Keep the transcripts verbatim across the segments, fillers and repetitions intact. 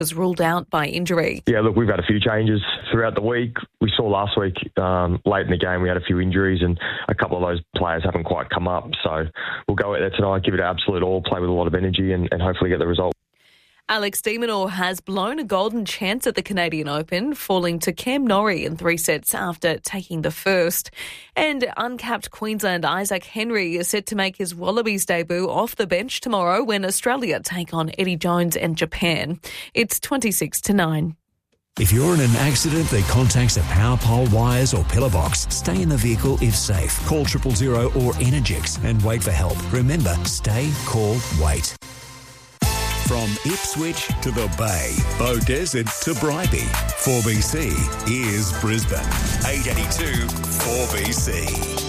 was ruled out by injury. Yeah, look, we've had a few changes throughout the week. We saw last week, um, late in the game, we had a few injuries and a couple of those players haven't quite come up. So we'll go out there tonight, give it an absolute all, play with a lot of energy and, and hopefully get the result. Alex de Minaur has blown a golden chance at the Canadian Open, falling to Cam Norrie in three sets after taking the first. And uncapped Queensland Isaac Henry is set to make his Wallabies debut off the bench tomorrow when Australia take on Eddie Jones and Japan. It's twenty-six to nine. If you're in an accident that contacts a power pole, wires or pillar box, stay in the vehicle if safe. Call triple zero or Energix and wait for help. Remember, stay, call, wait. From Ipswich to the Bay, Bow Desert to Bribie, four B C is Brisbane. eight eighty-two four B C.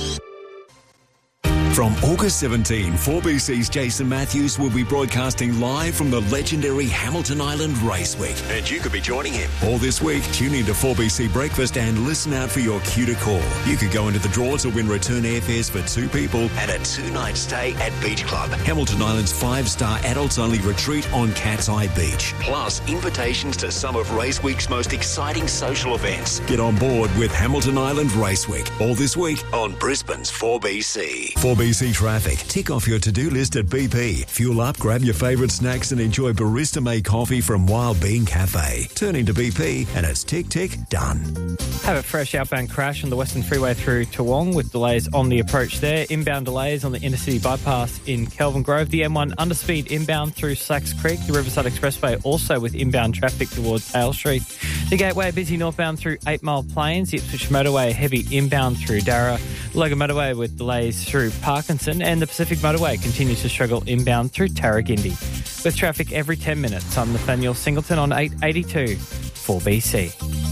From August seventeenth, four B C's Jason Matthews will be broadcasting live from the legendary Hamilton Island Race Week. And you could be joining him. All this week, tune in to four B C Breakfast and listen out for your cue to call. You could go into the draw to win return airfares for two people and a two-night stay at Beach Club, Hamilton Island's five-star adults-only retreat on Cat's Eye Beach. Plus, invitations to some of Race Week's most exciting social events. Get on board with Hamilton Island Race Week. All this week on Brisbane's four B C. four B C traffic. Tick off your to-do list at B P. Fuel up, grab your favourite snacks and enjoy barista-made coffee from Wild Bean Cafe. Turn into B P and it's tick, tick, done. Have a fresh outbound crash on the Western Freeway through Toowong with delays on the approach there. Inbound delays on the Intercity Bypass in Kelvin Grove. The M one underspeed inbound through Slacks Creek. The Riverside Expressway also with inbound traffic towards Hale Street. The Gateway busy northbound through eight Mile Plains. The Ipswich Motorway heavy inbound through Darra. Logan Motorway with delays through Parkinson, and the Pacific Motorway continues to struggle inbound through Tarragindi. With traffic every ten minutes, I'm Nathaniel Singleton on eight eighty-two four B C.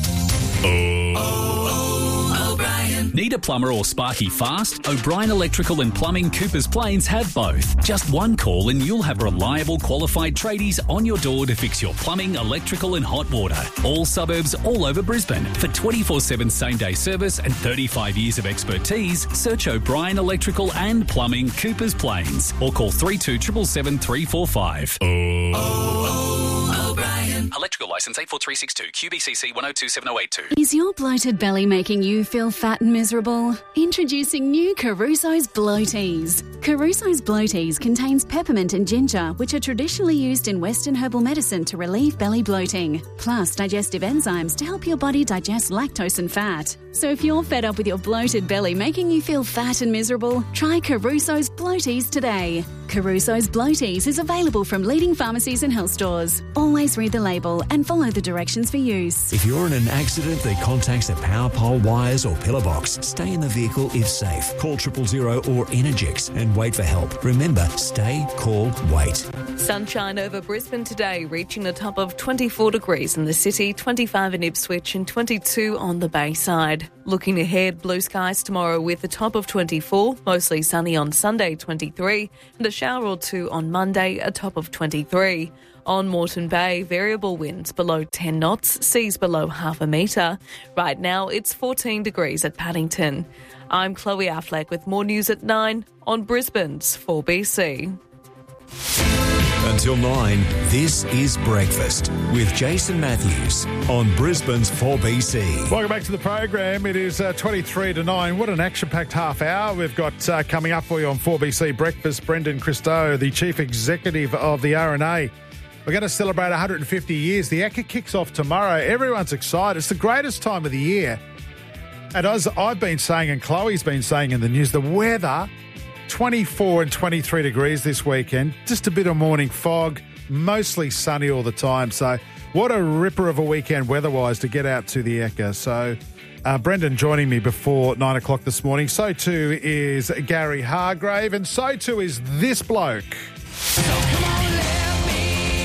Oh, oh, O'Brien. Need a plumber or sparky fast? O'Brien Electrical and Plumbing Coopers Plains have both. Just one call and you'll have reliable, qualified tradies on your door to fix your plumbing, electrical and hot water. All suburbs all over Brisbane. For twenty-four seven same-day service and thirty-five years of expertise, search O'Brien Electrical and Plumbing Coopers Plains or call three two seven seven three four five. Oh, oh, O'Brien. Electrical licence eight four three six two, Q B C C one oh two seven oh eight two. Is your bloated belly making you feel fat and miserable? Introducing new Caruso's Bloaties. Caruso's Bloaties contains peppermint and ginger, which are traditionally used in Western herbal medicine to relieve belly bloating, plus digestive enzymes to help your body digest lactose and fat. So if you're fed up with your bloated belly making you feel fat and miserable, try Caruso's Bloaties today. Caruso's Bloaties is available from leading pharmacies and health stores. Always read the label and follow the directions for use. If you're in an accident that contacts a power pole, wires or pillar box, stay in the vehicle if safe. Call triple zero or Energix and wait for help. Remember, stay, call, wait. Sunshine over Brisbane today, reaching a top of twenty-four degrees in the city, twenty-five in Ipswich and twenty-two on the Bayside. Looking ahead, blue skies tomorrow with a top of twenty-four, mostly sunny on Sunday, twenty-three, and a shower or two on Monday, a top of twenty-three. On Moreton Bay, variable winds below ten knots, seas below half a metre. Right now, it's fourteen degrees at Paddington. I'm Chloe Affleck with more news at nine on Brisbane's four B C. Until nine, this is Breakfast with Jason Matthews on Brisbane's four B C. Welcome back to the program. It is uh, twenty-three to nine. What an action-packed half hour we've got uh, coming up for you on four B C Breakfast. Brendan Christo, the Chief Executive of the R N A. We're going to celebrate one hundred fifty years. The A C C A kicks off tomorrow. Everyone's excited. It's the greatest time of the year. And as I've been saying and Chloe's been saying in the news, the weather, twenty-four and twenty-three degrees this weekend. Just a bit of morning fog, mostly sunny all the time. So what a ripper of a weekend weather-wise to get out to the A C C A. So uh, Brendan joining me before nine o'clock this morning. So too is Gary Hargrave, and so too is this bloke. So come on, let me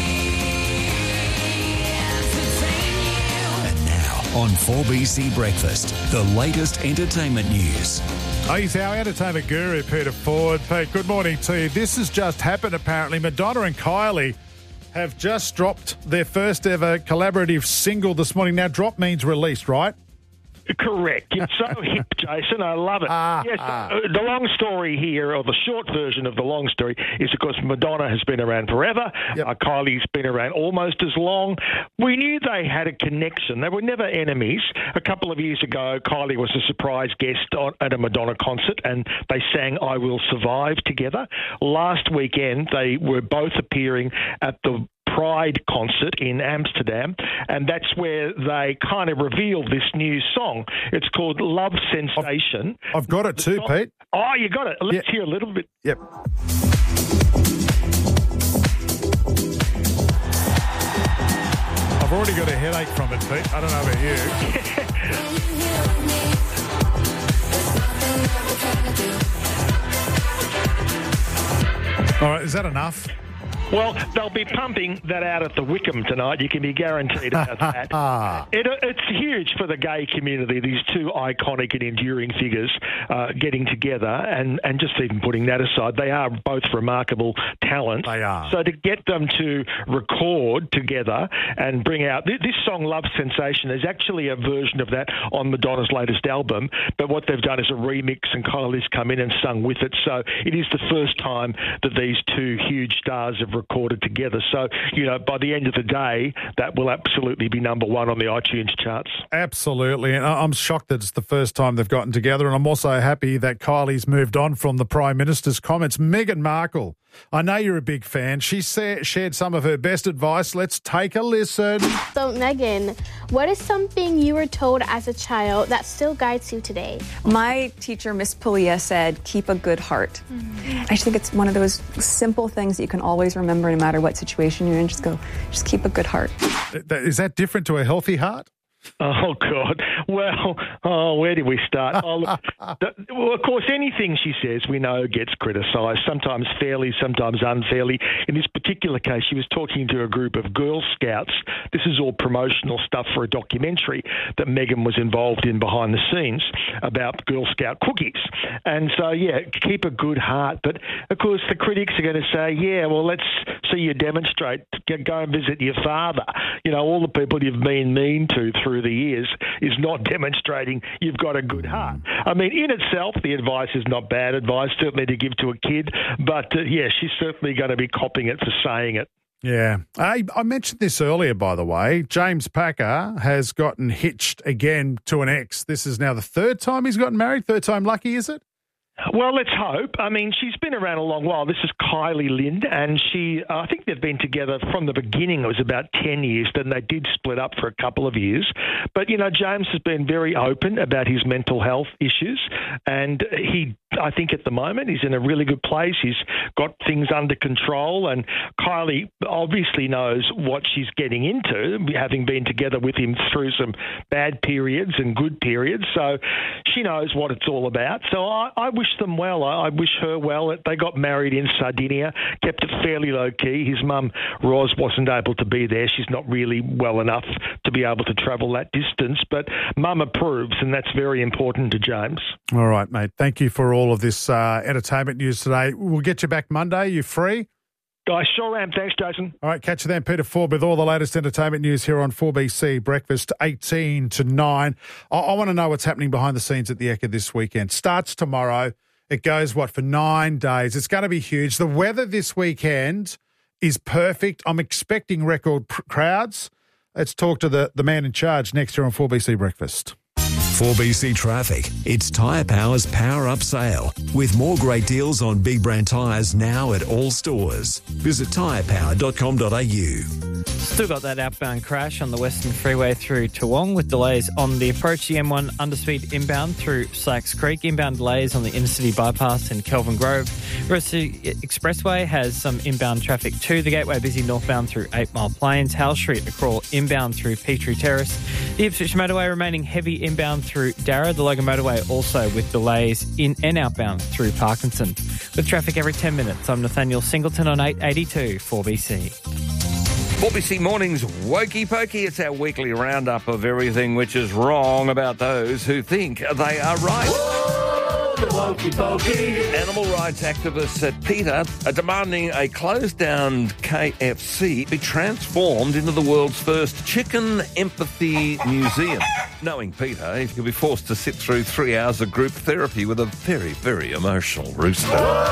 entertain you. And now on four B C Breakfast, the latest entertainment news. Oh, he's our entertainment guru, Peter Ford. Pete, good morning to you. This has just happened, apparently. Madonna and Kylie have just dropped their first ever collaborative single this morning. Now, drop means released, right? Correct. You're so hip, Jason. I love it. Ah, yes, ah. uh, the long story here, or the short version of the long story, is of course Madonna has been around forever. Yep. Uh, Kylie's been around almost as long. We knew they had a connection. They were never enemies. A couple of years ago, Kylie was a surprise guest on, at a Madonna concert, and they sang "I Will Survive" together. Last weekend, they were both appearing at the Pride concert in Amsterdam, and that's where they kind of revealed this new song. It's called Love Sensation. I've, I've got it too, song, Pete. Oh, you got it. Let's Yeah. hear a little bit. Yep. I've already got a headache from it, Pete. I don't know about you. All right, is that enough? Well, they'll be pumping that out at the Wickham tonight. You can be guaranteed about that. it, it's huge for the gay community, these two iconic and enduring figures uh, getting together, and, and just even putting that aside, they are both remarkable talents. They are. So to get them to record together and bring out... This song, Love Sensation, is actually a version of that on Madonna's latest album, but what they've done is a remix, and Kylie's come in and sung with it. So it is the first time that these two huge stars have recorded together. So, you know, by the end of the day, that will absolutely be number one on the iTunes charts. Absolutely. And I'm shocked that it's the first time they've gotten together. And I'm also happy that Kylie's moved on from the Prime Minister's comments. Meghan Markle, I know you're a big fan. She sa- shared some of her best advice. Let's take a listen. So, Meghan, what is something you were told as a child that still guides you today? My teacher, Miss Pulia, said, keep a good heart. Mm-hmm. I just think it's one of those simple things that you can always remember no matter what situation you're in. Just go, just keep a good heart. Is that different to a healthy heart? Oh, God. Well, oh, where do we start? Oh, look, the, well, of course, anything she says we know gets criticised, sometimes fairly, sometimes unfairly. In this particular case, she was talking to a group of Girl Scouts. This is all promotional stuff for a documentary that Meghan was involved in behind the scenes about Girl Scout cookies. And so, yeah, keep a good heart. But, of course, the critics are going to say, yeah, well, let's see you demonstrate. Go and visit your father. You know, all the people you've been mean to through the years is not demonstrating you've got a good heart. I mean, in itself, the advice is not bad advice, certainly to give to a kid, but uh, yeah, she's certainly going to be copping it for saying it. Yeah. I, I mentioned this earlier, by the way. James Packer has gotten hitched again to an ex. This is now the third time he's gotten married. Third time lucky, is it? Well, let's hope. I mean, she's been around a long while. This is Kylie Lind, and she, uh, I think they've been together from the beginning. It was about ten years. Then they did split up for a couple of years. But, you know, James has been very open about his mental health issues, and he, I think at the moment, he's in a really good place. He's got things under control, and Kylie obviously knows what she's getting into, having been together with him through some bad periods and good periods. So she knows what it's all about. So I, I wish them well. I, I wish her well. They got married in Sardinia, kept it fairly low-key. His mum, Roz, wasn't able to be there. She's not really well enough to be able to travel that distance, but mum approves, and that's very important to James. All right, mate. Thank you for all of this uh, entertainment news today. We'll get you back Monday. You free? I sure am. Thanks, Jason. All right, catch you then, Peter Ford, with all the latest entertainment news here on four B C Breakfast, eighteen to nine. I, I want to know what's happening behind the scenes at the Ekka this weekend. Starts tomorrow. It goes, what, for nine days. It's going to be huge. The weather this weekend is perfect. I'm expecting record pr- crowds. Let's talk to the, the man in charge next year on four B C Breakfast. four B C Traffic. It's Tyre Power's Power Up Sale with more great deals on big brand tyres now at all stores. Visit tyre power dot com dot a u. Still got that outbound crash on the Western Freeway through Toowong with delays on the approach, the M one underspeed inbound through Slacks Creek, inbound delays on the Intercity Bypass in Kelvin Grove. Rossi Expressway has some inbound traffic too. The Gateway busy northbound through Eight Mile Plains, Howell Street, a crawl inbound through Petrie Terrace. The Ipswich Motorway remaining heavy inbound through Darra. The Logan Motorway also with delays in and outbound through Parkinson. With traffic every ten minutes, I'm Nathaniel Singleton on eight eighty-two four B C. four B C Mornings Wokey Pokey. It's our weekly roundup of everything which is wrong about those who think they are right. the wokey pokey. Animal rights activists at PETA are demanding a closed-down K F C be transformed into the world's first chicken empathy museum. Knowing PETA, you'll be forced to sit through three hours of group therapy with a very, very emotional rooster.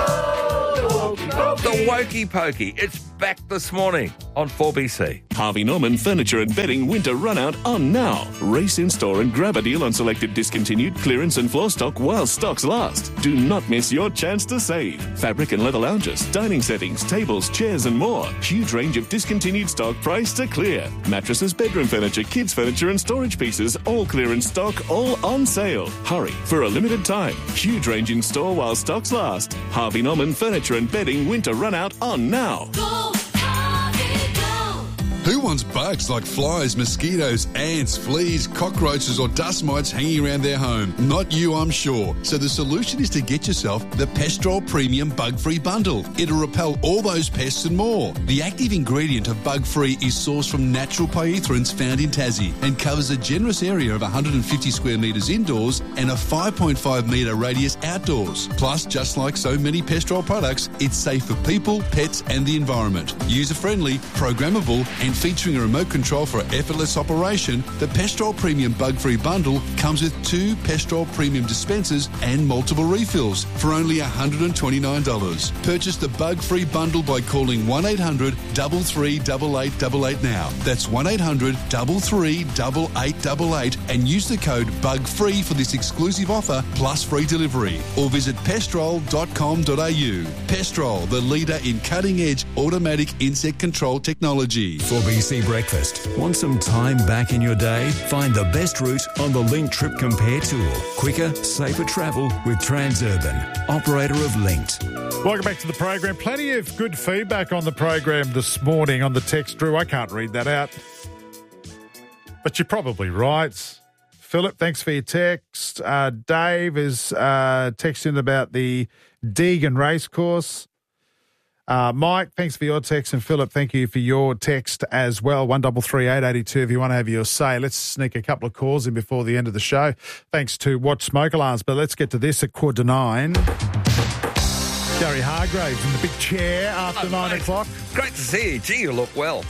Whoa, the wokey pokey. The wokey pokey. It's back this morning on four B C. Harvey Norman Furniture and Bedding winter run-out on now. Race in store and grab a deal on selected discontinued, clearance and floor stock while stocks last. Do not miss your chance to save. Fabric and leather lounges, dining settings, tables, chairs and more. Huge range of discontinued stock priced to clear. Mattresses, bedroom furniture, kids furniture and storage pieces, all clearance stock, all on sale. Hurry, for a limited time. Huge range in store while stocks last. Harvey Norman Furniture and Bedding winter run-out on now. Go, Harvey, go. Who wants bugs like flies, mosquitoes, ants, fleas, cockroaches or dust mites hanging around their home? Not you, I'm sure. So the solution is to get yourself the Pestrol Premium Bug-Free Bundle. It'll repel all those pests and more. The active ingredient of Bug-Free is sourced from natural pyrethroids found in Tassie and covers a generous area of one hundred fifty square metres indoors and a five point five metre radius outdoors. Plus, just like so many Pestrol products, it's safe for people, pets and the environment. User-friendly, programmable and featuring a remote control for effortless operation, the Pestrol Premium Bug-Free Bundle comes with two Pestrol Premium dispensers and multiple refills for only one hundred twenty-nine dollars. Purchase the Bug-Free Bundle by calling one eight hundred, three three eight eight eight eight now. That's one eight hundred, three three eight eight eight eight and use the code BUGFREE for this exclusive offer plus free delivery. Or visit pestrol dot com dot a u. Pestrol, the leader in cutting-edge automatic insect control technology. four B C Breakfast. Want some time back in your day? Find the best route on the Link Trip Compare tool. Quicker, safer travel with Transurban. Operator of Linked. Welcome back to the program. Plenty of good feedback on the program this morning on the text, Drew. I can't read that out. But you're probably right. Philip, thanks for your text. Uh, Dave is uh, texting about the Deegan Racecourse. Uh, Mike, thanks for your text. And Philip, thank you for your text as well. one three three eight eight two if you want to have your say. Let's sneak a couple of calls in before the end of the show. Thanks to Watch Smoke Alarms. But let's get to this at quarter to nine. Gary Hargraves in the big chair after oh, nine mate. o'clock. Great to see you. Gee, you look well.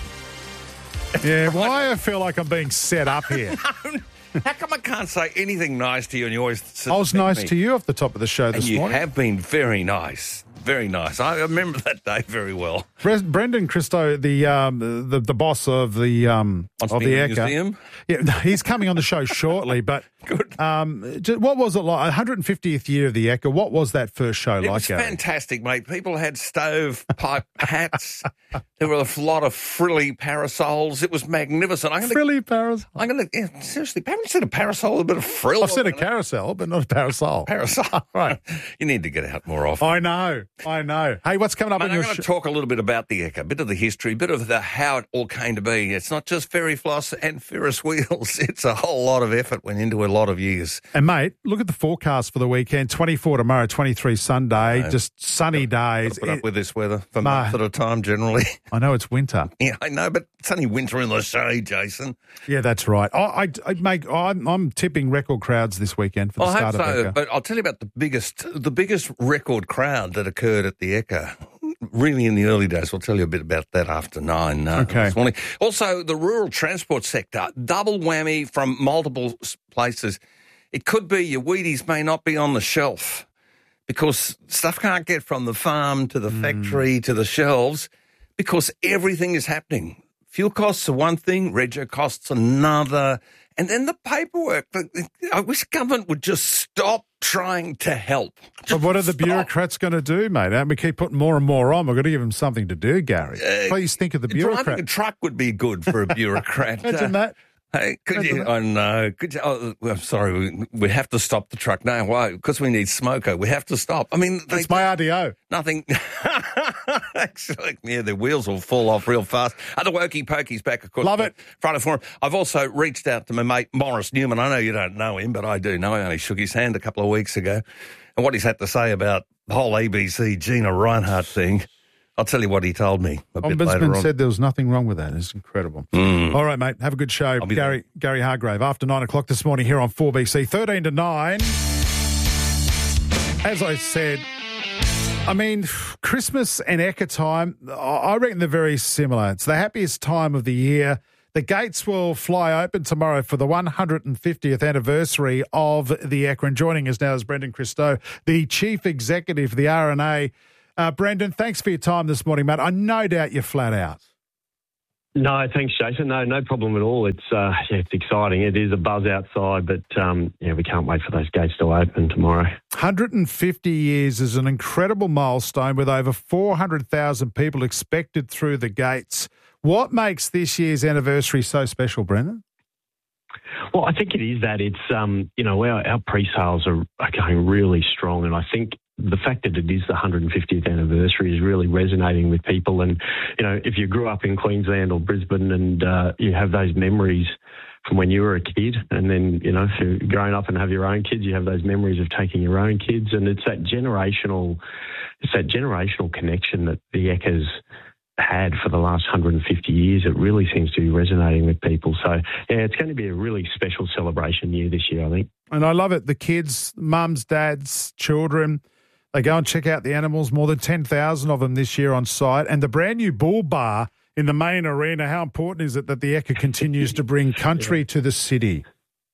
Yeah, why I feel like I'm being set up here. How come I can't say anything nice to you and you always... I was nice me? to you off the top of the show this and you morning. You have been very nice. Very nice. I remember that day very well. Brendan Christo, the um, the the boss of the um, of the Echo, museum? Yeah, he's coming on the show shortly. But good. Um, what was it like? one hundred fiftieth year of the Echo. What was that first show it like? It was Gary? fantastic, mate. People had stovepipe hats. There were a lot of frilly parasols. It was magnificent. I'm gonna, frilly parasol. I'm going to yeah, seriously. Haven't you seen a parasol with a bit of frill? I've seen a carousel, but not a parasol. Parasol, right? You need to get out more often. I know. I know. Hey, what's coming up Mate, in I'm your going show? to talk a little bit about the Echo, a bit of the history, a bit of the how it all came to be. It's not just fairy floss and Ferris wheels. It's a whole lot of effort went into a lot of years. And, mate, look at the forecast for the weekend. twenty-four tomorrow, twenty-three Sunday, just sunny days. Put up it, with this weather for no, months at a time, generally. I know it's winter. Yeah, I know, but it's only winter in the shade, Jason. Yeah, that's right. I, I, I make. I'm, I'm tipping record crowds this weekend for the I start hope of so, Echo. but I'll tell you about the biggest, the biggest record crowd that occurred at the Echo. Really, in the early days, we'll tell you a bit about that after nine. Uh, okay. This morning. Also, the rural transport sector, double whammy from multiple places. It could be your Wheaties may not be on the shelf because stuff can't get from the farm to the mm. factory to the shelves because everything is happening. Fuel costs are one thing, rego costs another, and then the paperwork. I wish government would just stop trying to help. Just but what are the stop. bureaucrats going to do, mate? And we keep putting more and more on. We've got to give them something to do, Gary. Uh, Please think of the bureaucrat. Driving a truck would be good for a bureaucrat. Imagine uh, that. Hey, could Imagine you? That. Oh no! Could you? Oh, I'm sorry. We, we have to stop the truck now. Why? Because we need smoko. We have to stop. I mean, that's my R D O. Nothing. Actually, yeah, their wheels will fall off real fast. Other Wokey Pokey's back, of course. Love it. Friday Forum. I've also reached out to my mate Morris Newman. I know you don't know him, but I do know. I only shook his hand a couple of weeks ago, and what he's had to say about the whole A B C Gina Reinhart thing. I'll tell you what he told me a bit later on. Ombudsman said there was nothing wrong with that. It's incredible. Mm. All right, mate. Have a good show. Gary there. Gary Hargrave, after nine o'clock this morning here on four B C. thirteen to nine. As I said, I mean, Christmas and Ekka time, I reckon they're very similar. It's the happiest time of the year. The gates will fly open tomorrow for the one hundred fiftieth anniversary of the Ekka. And joining us now is Brendan Christou, the Chief Executive of the R N A. Uh, Brendan, thanks for your time this morning, mate. I no doubt you're flat out. No, thanks, Jason. No, no problem at all. It's uh, yeah, it's exciting. It is a buzz outside, but um, yeah, we can't wait for those gates to open tomorrow. one hundred fifty years is an incredible milestone with over four hundred thousand people expected through the gates. What makes this year's anniversary so special, Brendan? Well, I think it is that it's um, you know our, our pre-sales are, are going really strong, and I think the fact that it is the one hundred fiftieth anniversary is really resonating with people. And, you know, if you grew up in Queensland or Brisbane and uh, you have those memories from when you were a kid, and then, you know, if you're growing up and have your own kids, you have those memories of taking your own kids. And it's that generational, it's that generational connection that the Ekka's had for the last one hundred fifty years. It really seems to be resonating with people. So, yeah, it's going to be a really special celebration year this year, I think. And I love it. The kids, mums, dads, children, they go and check out the animals, more than ten thousand of them this year on site. And the brand new Bull Bar in the main arena, how important is it that the Ekka continues to bring country yeah. to the city?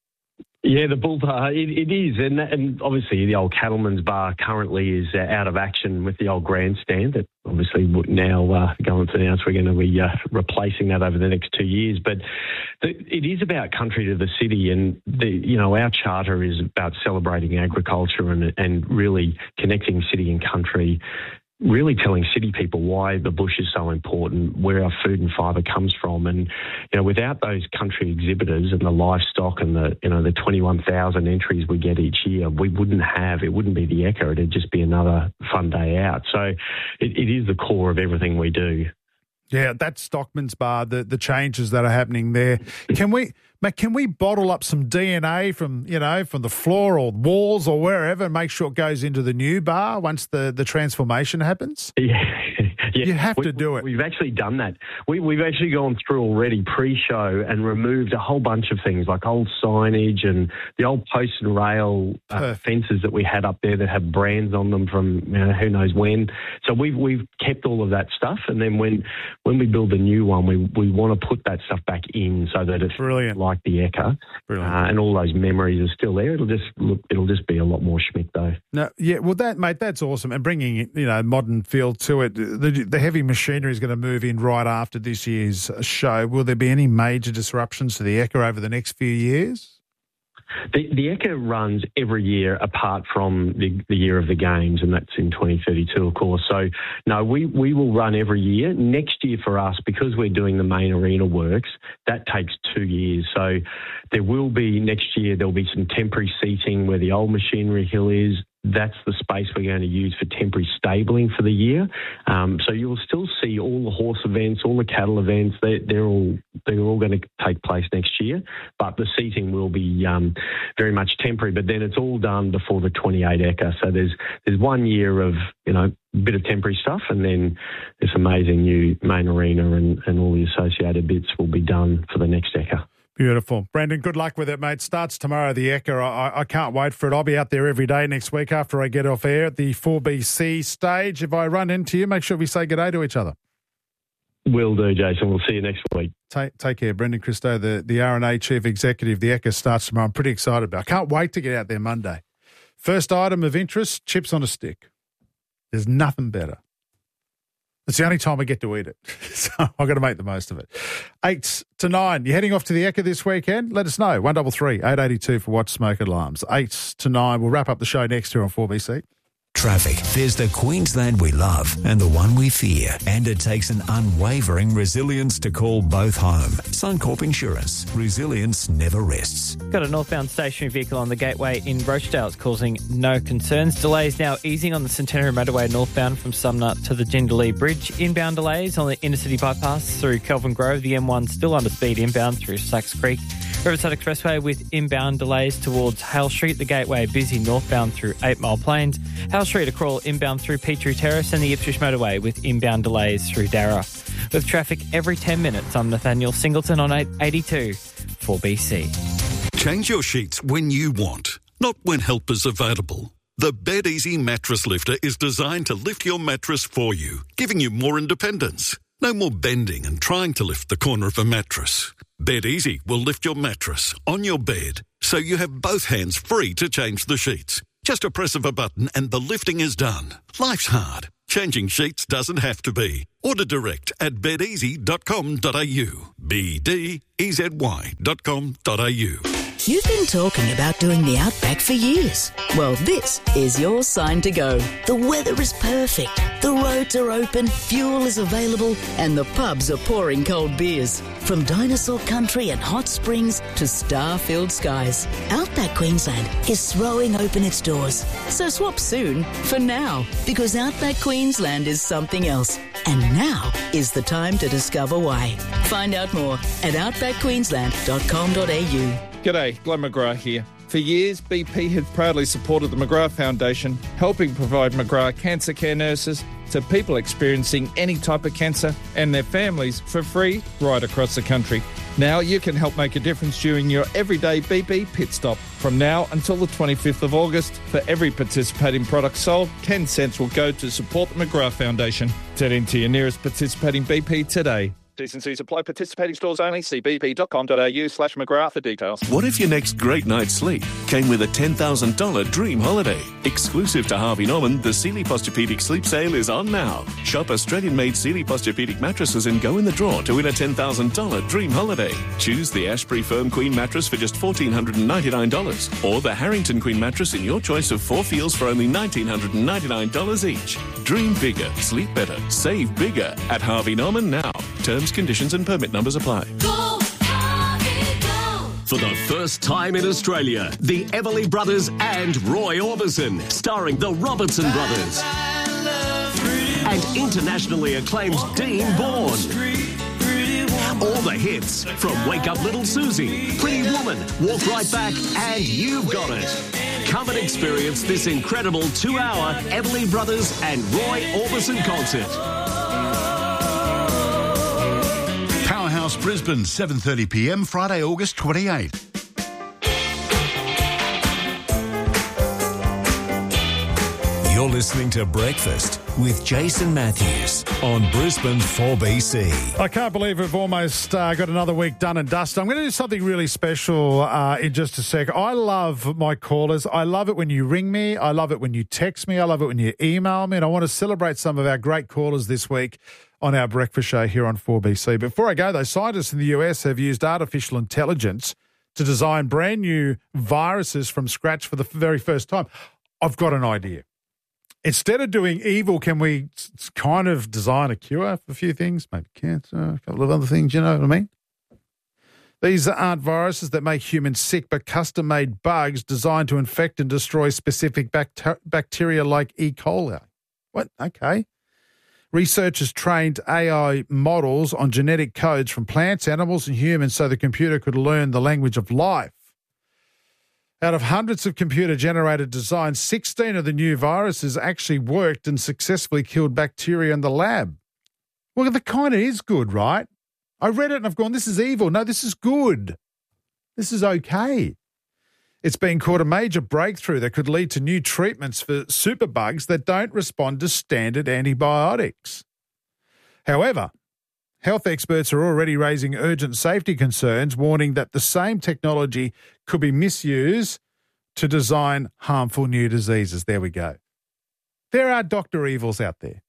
Yeah, the Bull Bar, it, it is. And, and obviously the old Cattleman's Bar currently is uh, out of action with the old grandstand that obviously now uh, government's announced we're going to be uh, replacing that over the next two years. But the, it is about country to the city, and the, you know, our charter is about celebrating agriculture and, and really connecting city and country, really telling city people why the bush is so important, where our food and fibre comes from. And, you know, without those country exhibitors and the livestock and the, you know, the twenty-one thousand entries we get each year, we wouldn't have, it wouldn't be the Ekka, it'd just be another fun day out. So it, it is the core of everything we do. Yeah, that's Stockman's Bar, the, the changes that are happening there. Can we, mate, can we bottle up some D N A from, you know, from the floor or walls or wherever and make sure it goes into the new bar once the, the transformation happens? Yeah. Yeah, you have we, to do it. We've actually done that. We, we've actually gone through already pre-show and removed a whole bunch of things like old signage and the old post and rail uh, fences that we had up there that have brands on them from, you know, who knows when. So we've we've kept all of that stuff, and then when when we build a new one, we we want to put that stuff back in so that it's Brilliant. like the Ekka, uh, and all those memories are still there. It'll just look, it'll just be a lot more schmick though. No, yeah, well, that mate, that's awesome, and bringing, you know, modern feel to it. The, the heavy machinery is going to move in right after this year's show. Will there be any major disruptions to the Ekka over the next few years? The, the Ekka runs every year apart from the, the year of the Games, and that's in twenty thirty-two, of course. So, no, we, we will run every year. Next year for us, because we're doing the main arena works, that takes two years. So there will be, next year, there'll be some temporary seating where the old machinery hill is. That's the space we're going to use for temporary stabling for the year. Um, so you'll still see all the horse events, all the cattle events. They, they're all they're all going to take place next year, but the seating will be um, very much temporary. But then it's all done before the twenty-eight Ekka. So there's there's one year of, you know, a bit of temporary stuff, and then this amazing new main arena and, and all the associated bits will be done for the next Ekka. Beautiful. Brendan, good luck with it, mate. Starts tomorrow, the Ekka. I, I can't wait for it. I'll be out there every day next week after I get off air at the four B C stage. If I run into you, make sure we say good day to each other. Will do, Jason. We'll see you next week. Take, take care. Brendan Christou, the, the R N A Chief Executive. The Ekka starts tomorrow. I'm pretty excited about it. I can't wait to get out there Monday. First item of interest, chips on a stick. There's nothing better. It's the only time I get to eat it, so I've got to make the most of it. Eight to nine. You're heading off to the Ekka this weekend? Let us know. One double three eight eighty two for Watch Smoke Alarms. Eight to nine. We'll wrap up the show next here on four B C. Traffic. There's the Queensland we love and the one we fear. And it takes an unwavering resilience to call both home. Suncorp Insurance. Resilience never rests. Got a northbound stationary vehicle on the gateway in Rochdale. It's causing no concerns. Delays now easing on the Centenary Motorway northbound from Sumner to the Jindalee Bridge. Inbound delays on the inner city bypass through Kelvin Grove. The M one still under speed inbound through Sacks Creek. Riverside Expressway with inbound delays towards Hale Street. The gateway busy northbound through Eight Mile Plains. Hale Street a crawl inbound through Petrie Terrace, and the Ipswich Motorway with inbound delays through Darra. With traffic every ten minutes, I'm Nathaniel Singleton on eight eighty-two four B C. Change your sheets when you want, not when help is available. The BedEasy Mattress Lifter is designed to lift your mattress for you, giving you more independence. No more bending and trying to lift the corner of a mattress. BedEasy will lift your mattress on your bed so you have both hands free to change the sheets. Just a press of a button and the lifting is done. Life's hard. Changing sheets doesn't have to be. Order direct at bed easy dot com dot a u. B D E Z Y dot com dot a u. You've been talking about doing the Outback for years. Well, this is your sign to go. The weather is perfect, the roads are open, fuel is available, and the pubs are pouring cold beers. From dinosaur country and hot springs to star-filled skies, Outback Queensland is throwing open its doors. So swap soon for now, because Outback Queensland is something else. And now is the time to discover why. Find out more at outback queensland dot com dot a u. G'day, Glenn McGrath here. For years, B P has proudly supported the McGrath Foundation, helping provide McGrath cancer care nurses to people experiencing any type of cancer and their families for free right across the country. Now you can help make a difference during your everyday B P pit stop. From now until the twenty-fifth of August, for every participating product sold, ten cents will go to support the McGrath Foundation. Head into your nearest participating B P today. T's and C's apply. Participating stores only. See b p dot com dot a u slash McGrath for details. What if your next great night's sleep came with a ten thousand dollars dream holiday? Exclusive to Harvey Norman, the Sealy Posturepedic Sleep Sale is on now. Shop Australian-made Sealy Posturepedic mattresses and go in the draw to win a ten thousand dollars dream holiday. Choose the Ashbury Firm Queen mattress for just one thousand four hundred ninety-nine dollars or the Harrington Queen mattress in your choice of four feels for only one thousand nine hundred ninety-nine dollars each. Dream bigger, sleep better, save bigger at Harvey Norman now. Terms, conditions and permit numbers apply. Go, Harvey, go. For the first time in Australia, the Everly Brothers and Roy Orbison, starring the Robertson Brothers. And internationally acclaimed Dean Bourne. All the hits from Wake Up Little Susie, Pretty Woman, Walk Right Back, and You've Got It. Come and experience this incredible two-hour Everly Brothers and Roy Orbison concert. Powerhouse Brisbane, seven thirty p m, Friday, August twenty-eighth. You're listening to Breakfast with Jason Matthews on Brisbane four B C. I can't believe we've almost uh, got another week done and dusted. I'm going to do something really special uh, in just a sec. I love my callers. I love it when you ring me. I love it when you text me. I love it when you email me. And I want to celebrate some of our great callers this week on our breakfast show here on four B C. Before I go, though, scientists in the U S have used artificial intelligence to design brand new viruses from scratch for the very first time. I've got an idea. Instead of doing evil, can we kind of design a cure for a few things? Maybe cancer, a couple of other things, you know what I mean? These aren't viruses that make humans sick, but custom-made bugs designed to infect and destroy specific bacter- bacteria like E. coli. What? Okay. Researchers trained A I models on genetic codes from plants, animals, and humans so the computer could learn the language of life. Out of hundreds of computer-generated designs, sixteen of the new viruses actually worked and successfully killed bacteria in the lab. Well, that kind of is good, right? I read it and I've gone, this is evil. No, this is good. This is okay. It's been called a major breakthrough that could lead to new treatments for superbugs that don't respond to standard antibiotics. However, health experts are already raising urgent safety concerns, warning that the same technology could be misused to design harmful new diseases. There we go. There are Doctor Evils out there.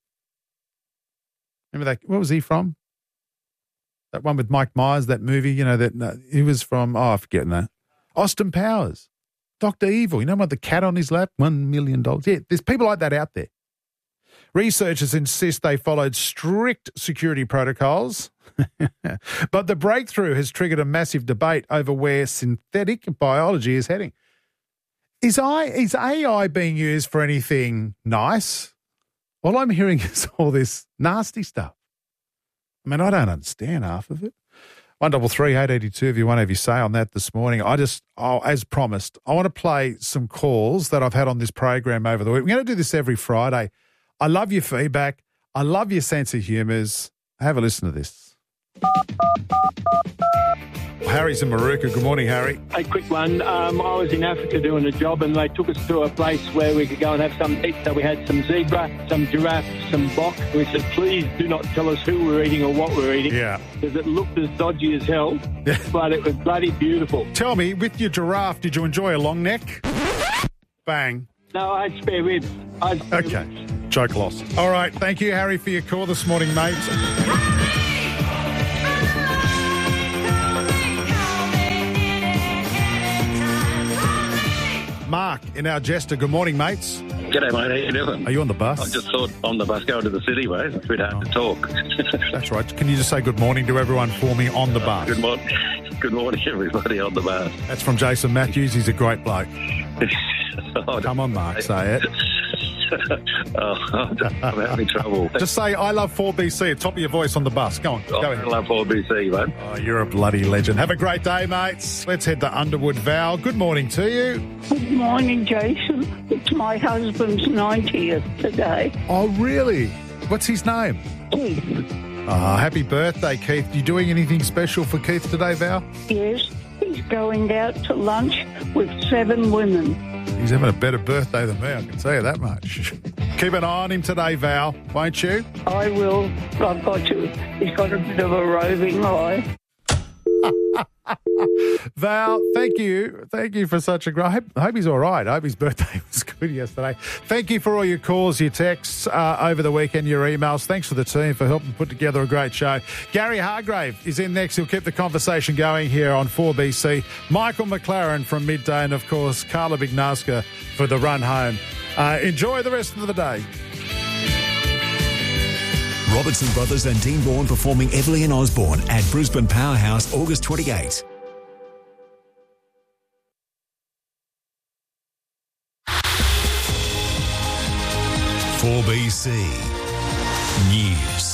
Remember that? What was he from? That one with Mike Myers, that movie, you know, that no, he was from, oh, I forget that. Austin Powers. Doctor Evil. You know what? The cat on his lap? One million dollars. Yeah, there's people like that out there. Researchers insist they followed strict security protocols, but the breakthrough has triggered a massive debate over where synthetic biology is heading. Is, I, is A I being used for anything nice? All I'm hearing is all this nasty stuff. I mean, I don't understand half of it. one double three eight eight two if you want to have your say on that this morning. I just, oh, as promised, I want to play some calls that I've had on this program over the week. We're going to do this every Friday. I love your feedback. I love your sense of humours. Have a listen to this. Harry's in Maruka. Good morning, Harry. A quick one. Um, I was in Africa doing a job and they took us to a place where we could go and have some eat. So we had some zebra, some giraffe, some bok. We said, please do not tell us who we're eating or what we're eating. Yeah. Because it looked as dodgy as hell, but it was bloody beautiful. Tell me, with your giraffe, did you enjoy a long neck? Bang. No, I had spare ribs. I had spare Okay. ribs. Joke lost. All right. Thank you, Harry, for your call this morning, mate. Mark in our Jester. Good morning, mates. G'day, mate. How you doing? Are you on the bus? I just thought on the bus going to the city, mate. It's a bit hard to talk. That's right. Can you just say good morning to everyone for me on the bus? Good morning. Good morning, everybody on the bus. That's from Jason Matthews. He's a great bloke. Oh, Come on, Mark. Say it. oh, I'm having trouble. Just say, I love four B C at top of your voice on the bus. Go on. Oh, Go I ahead. love four B C, mate. Oh, you're a bloody legend. Have a great day, mates. Let's head to Underwood. Val, good morning to you. Good morning, Jason. It's my husband's ninetieth today. Oh, really? What's his name? Keith. Oh, happy birthday, Keith. You doing anything special for Keith today, Val? Yes, he's going out to lunch with seven women. He's having a better birthday than me, I can tell you that much. Keep an eye on him today, Val, won't you? I will. I've got to. He's got a bit of a roving eye. Val, thank you. Thank you for such a great... I hope, I hope he's all right. I hope his birthday was good yesterday. Thank you for all your calls, your texts uh, over the weekend, your emails. Thanks for the team for helping put together a great show. Gary Hargrave is in next. He'll keep the conversation going here on four B C. Michael McLaren from Midday and, of course, Carla Bignaska for the run home. Uh, enjoy the rest of the day. Robertson Brothers and Dean Vaughan performing Everly and Osborne at Brisbane Powerhouse August twenty-eighth. four B C News.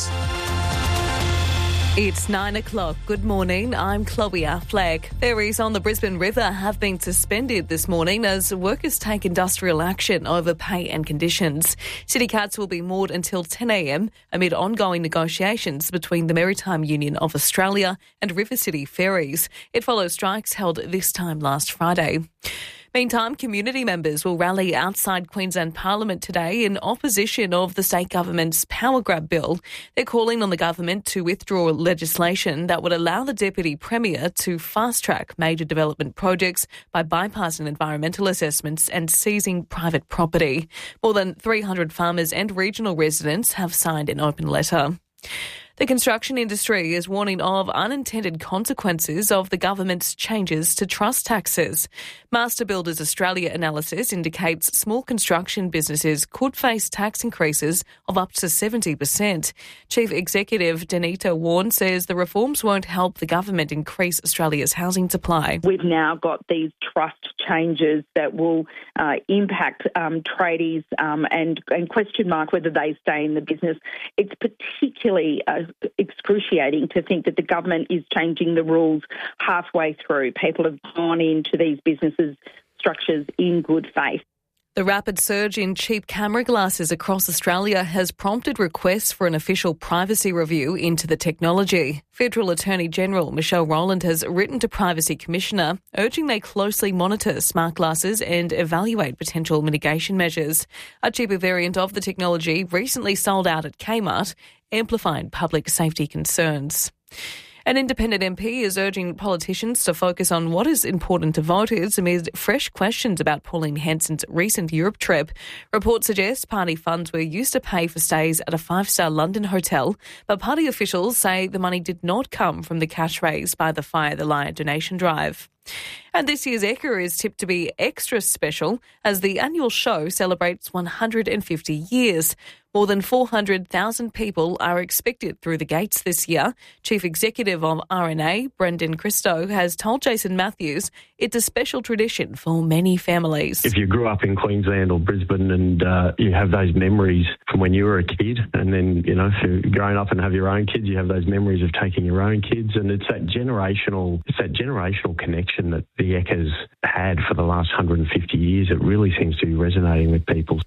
It's nine o'clock. Good morning. I'm Chloe Affleck. Ferries on the Brisbane River have been suspended this morning as workers take industrial action over pay and conditions. City cats will be moored until ten a.m. amid ongoing negotiations between the Maritime Union of Australia and River City Ferries. It follows strikes held this time last Friday. Meantime, community members will rally outside Queensland Parliament today in opposition of the state government's power grab bill. They're calling on the government to withdraw legislation that would allow the Deputy Premier to fast-track major development projects by bypassing environmental assessments and seizing private property. More than three hundred farmers and regional residents have signed an open letter. The construction industry is warning of unintended consequences of the government's changes to trust taxes. Master Builders Australia analysis indicates small construction businesses could face tax increases of up to seventy percent. Chief Executive Danita Warren says the reforms won't help the government increase Australia's housing supply. We've now got these trust changes that will uh, impact um, tradies um, and, and question mark whether they stay in the business. It's particularly uh, excruciating to think that the government is changing the rules halfway through. People have gone into these businesses structures in good faith. The rapid surge in cheap camera glasses across Australia has prompted requests for an official privacy review into the technology. Federal Attorney General Michelle Rowland has written to Privacy Commissioner urging they closely monitor smart glasses and evaluate potential mitigation measures. A cheaper variant of the technology recently sold out at Kmart, amplifying public safety concerns. An independent M P is urging politicians to focus on what is important to voters amid fresh questions about Pauline Hanson's recent Europe trip. Reports suggest party funds were used to pay for stays at a five-star London hotel, but party officials say the money did not come from the cash raised by the Fire the Lion donation drive. And this year's Ekka is tipped to be extra special as the annual show celebrates one hundred fifty years. More than four hundred thousand people are expected through the gates this year. Chief Executive of R N A, Brendan Christo, has told Jason Matthews it's a special tradition for many families. If you grew up in Queensland or Brisbane and uh, you have those memories from when you were a kid, and then, you know, if you're growing up and have your own kids, you have those memories of taking your own kids, and it's that generational, it's that generational connection that the Ekka's had for the last one hundred fifty years. It really seems to be resonating with people.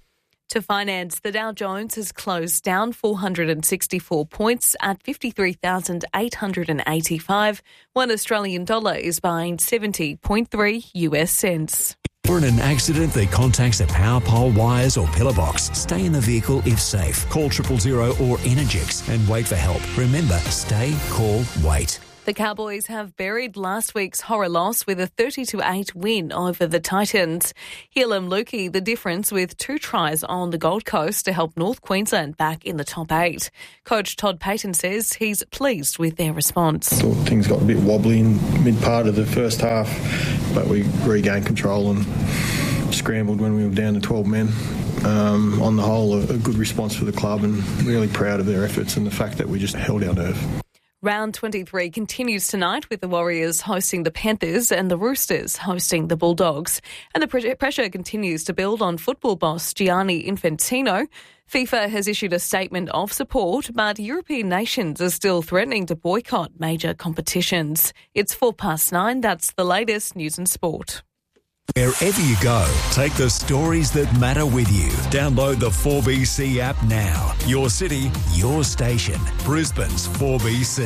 To finance, the Dow Jones has closed down four hundred sixty-four points at fifty-three thousand eight hundred eighty-five. One Australian dollar is buying seventy point three U S cents. Or in an accident that contacts a power pole, wires or pillar box, stay in the vehicle if safe. Call triple zero or Energix and wait for help. Remember, stay, call, wait. The Cowboys have buried last week's horror loss with a thirty to eight win over the Titans. Helam Lukey the difference with two tries on the Gold Coast to help North Queensland back in the top eight. Coach Todd Payten says he's pleased with their response. Thought things got a bit wobbly in mid part of the first half, but we regained control and scrambled when we were down to twelve men. Um, on the whole, a, a good response for the club and really proud of their efforts and the fact that we just held our nerve. Round twenty-three continues tonight with the Warriors hosting the Panthers and the Roosters hosting the Bulldogs. And the pressure continues to build on football boss Gianni Infantino. FIFA has issued a statement of support, but European nations are still threatening to boycott major competitions. It's four past nine. That's the latest news and sport. Wherever you go, take the stories that matter with you. Download the four B C app now. Your city, your station. Brisbane's four B C.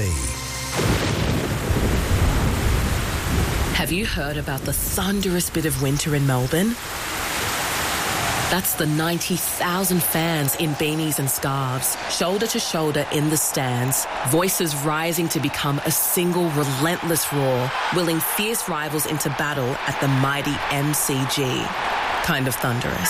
Have you heard about the thunderous bit of winter in Melbourne? That's the ninety thousand fans in beanies and scarves, shoulder to shoulder in the stands, voices rising to become a single relentless roar, willing fierce rivals into battle at the mighty M C G. Kind of thunderous.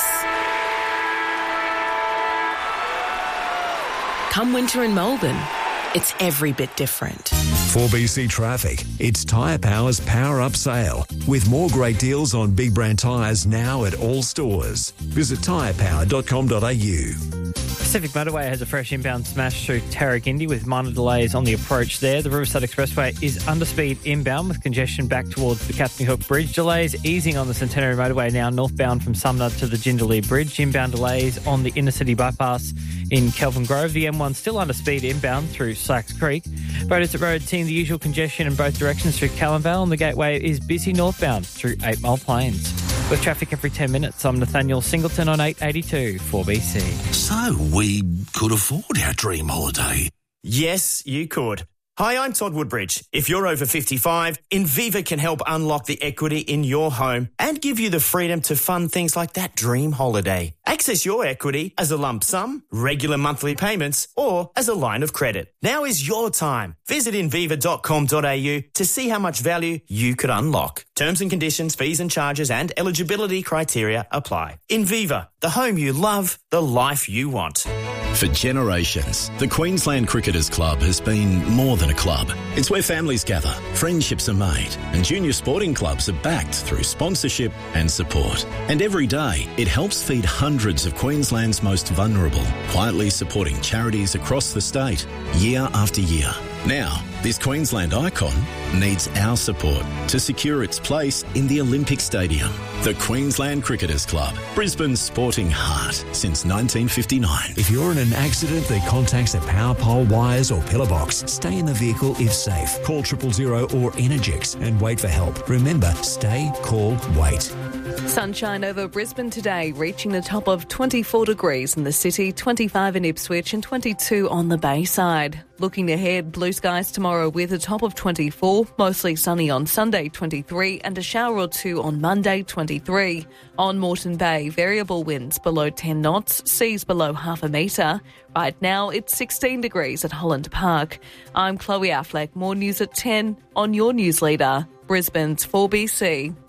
Come winter in Melbourne, it's every bit different. four B C Traffic. It's Tyre Power's Power Up Sale, with more great deals on big brand tyres now at all stores. Visit tyre power dot com dot a u. Pacific Motorway has a fresh inbound smash through Tarragindi with minor delays on the approach there. The Riverside Expressway is under speed inbound with congestion back towards the Captain Hook Bridge. Delays easing on the Centenary Motorway now northbound from Sumner to the Jindalee Bridge. Inbound delays on the inner city bypass in Kelvin Grove. The M one still under speed inbound through Slacks Creek. Boaters at Road seeing the usual congestion in both directions through Callanvale, and the gateway is busy northbound through Eight Mile Plains. With traffic every ten minutes, I'm Nathaniel Singleton on eight eighty-two four B C. So we could afford our dream holiday. Yes, you could. Hi, I'm Todd Woodbridge. If you're over fifty-five, Inviva can help unlock the equity in your home and give you the freedom to fund things like that dream holiday. Access your equity as a lump sum, regular monthly payments, or as a line of credit. Now is your time. Visit inviva dot com dot a u to see how much value you could unlock. Terms and conditions, fees and charges and eligibility criteria apply. Inviva, the home you love, the life you want. For generations, the Queensland Cricketers Club has been more than a club. It's where families gather, friendships are made, and junior sporting clubs are backed through sponsorship and support. And every day, it helps feed hundreds of Queensland's most vulnerable, quietly supporting charities across the state, year after year. Now, this Queensland icon needs our support to secure its place in the Olympic Stadium. The Queensland Cricketers Club, Brisbane's sporting heart since nineteen fifty-nine. If you're in an accident that contacts a power pole, wires or pillar box, stay in the vehicle if safe. Call triple zero or Energix and wait for help. Remember, stay, call, wait. Sunshine over Brisbane today, reaching the top of twenty-four degrees in the city, twenty-five in Ipswich and twenty-two on the Bayside. Looking ahead, blue skies tomorrow with a top of twenty-four, mostly sunny on Sunday, twenty-three, and a shower or two on Monday, twenty-three. On Moreton Bay, variable winds below ten knots, seas below half a metre. Right now, it's sixteen degrees at Holland Park. I'm Chloe Affleck. More news at ten on your news leader, Brisbane's four B C.